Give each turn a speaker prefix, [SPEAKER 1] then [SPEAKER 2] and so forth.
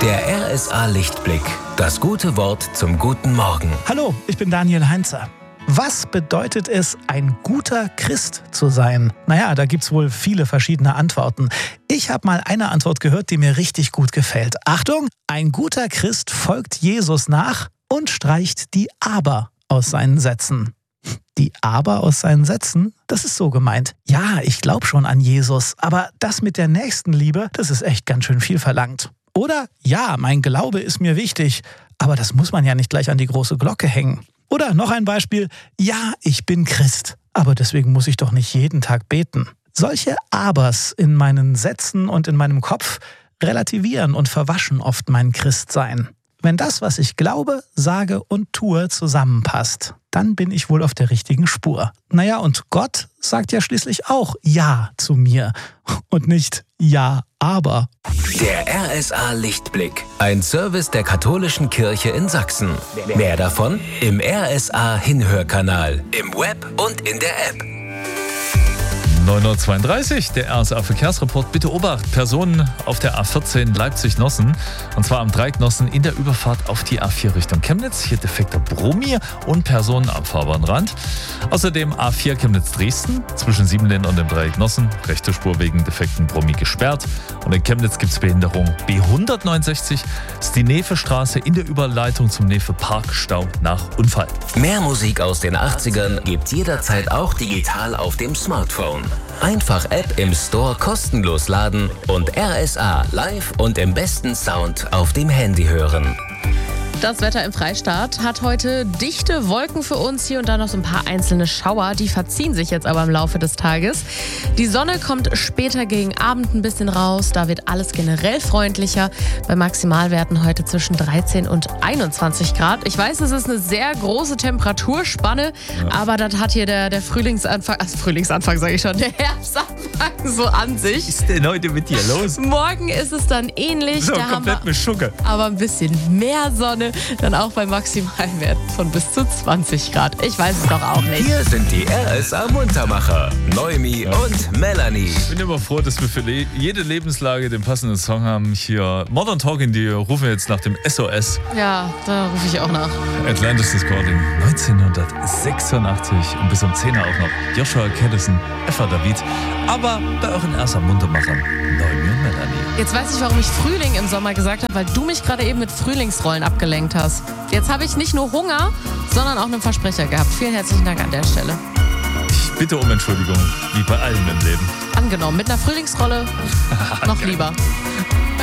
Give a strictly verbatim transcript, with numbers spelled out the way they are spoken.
[SPEAKER 1] Der R S A Lichtblick. Das gute Wort zum guten Morgen.
[SPEAKER 2] Hallo, ich bin Daniel Heinzer. Was bedeutet es, ein guter Christ zu sein? Naja, da gibt's wohl viele verschiedene Antworten. Ich habe mal eine Antwort gehört, die mir richtig gut gefällt. Achtung, ein guter Christ folgt Jesus nach und streicht die Aber aus seinen Sätzen. Die Aber aus seinen Sätzen? Das ist so gemeint. Ja, ich glaube schon an Jesus, aber das mit der Nächstenliebe, das ist echt ganz schön viel verlangt. Oder, ja, mein Glaube ist mir wichtig, aber das muss man ja nicht gleich an die große Glocke hängen. Oder noch ein Beispiel, ja, ich bin Christ, aber deswegen muss ich doch nicht jeden Tag beten. Solche Abers in meinen Sätzen und in meinem Kopf relativieren und verwaschen oft mein Christsein. Wenn das, was ich glaube, sage und tue, zusammenpasst, dann bin ich wohl auf der richtigen Spur. Naja, und Gott sagt ja schließlich auch Ja zu mir und nicht Ja, aber.
[SPEAKER 1] Der R S A Lichtblick. Ein Service der Katholischen Kirche in Sachsen. Mehr davon im R S A Hinhörkanal, im Web und in der App.
[SPEAKER 3] neun Uhr zweiunddreißig, der R S A Verkehrsreport. Bitte Obacht, Personen auf der A vierzehn Leipzig-Nossen. Und zwar am Dreieck Nossen in der Überfahrt auf die A vier Richtung Chemnitz. Hier defekter Brommi und Personen am Fahrbahnrand. Außerdem A vier Chemnitz-Dresden zwischen Siebenlinden und dem Dreieck Nossen. Rechte Spur wegen defekten Brommi gesperrt. Und in Chemnitz gibt es Behinderung. B hundertneunundsechzig ist die Nefe-Straße in der Überleitung zum Nefe-Parkstau nach Unfall.
[SPEAKER 1] Mehr Musik aus den achtzigern gibt's jederzeit auch digital auf dem Smartphone. Einfach App im Store kostenlos laden und R S A live und im besten Sound auf dem Handy hören.
[SPEAKER 4] Das Wetter im Freistaat hat heute dichte Wolken für uns, hier und da noch so ein paar einzelne Schauer. Die verziehen sich jetzt aber im Laufe des Tages. Die Sonne kommt später gegen Abend ein bisschen raus. Da wird alles generell freundlicher. Bei Maximalwerten heute zwischen dreizehn und einundzwanzig Grad. Ich weiß, es ist eine sehr große Temperaturspanne, ja. aber das hat hier der, der Frühlingsanfang, also Frühlingsanfang sage ich schon, der Herbstanfang so an sich.
[SPEAKER 3] Was ist denn heute mit dir los?
[SPEAKER 4] Morgen ist es dann ähnlich.
[SPEAKER 3] So,
[SPEAKER 4] da
[SPEAKER 3] komplett
[SPEAKER 4] haben wir
[SPEAKER 3] mit Schucke.
[SPEAKER 4] aber ein bisschen mehr Sonne. Dann auch bei Maximalwerten von bis zu zwanzig Grad. Ich weiß es doch auch nicht.
[SPEAKER 1] Hier sind die R S A Muntermacher, Noemi und Melanie.
[SPEAKER 3] Ich bin immer froh, dass wir für le- jede Lebenslage den passenden Song haben. Hier Modern Talking, die rufen jetzt nach dem S O S.
[SPEAKER 4] Ja, da rufe ich auch nach.
[SPEAKER 3] Atlantis Discording neunzehnhundertsechsundachtzig und bis um zehn Uhr auch noch Joshua Caddison, Eva David. Aber bei euren R S A Muntermachern, Noemi und Melanie.
[SPEAKER 4] Jetzt weiß ich, warum ich Frühling im Sommer gesagt habe, weil du mich gerade eben mit Frühlingsrollen abgelenkt hast. Jetzt habe ich nicht nur Hunger, sondern auch einen Versprecher gehabt. Vielen herzlichen Dank an der Stelle.
[SPEAKER 3] Ich bitte um Entschuldigung, wie bei allem im Leben.
[SPEAKER 4] Angenommen, mit einer Frühlingsrolle noch lieber.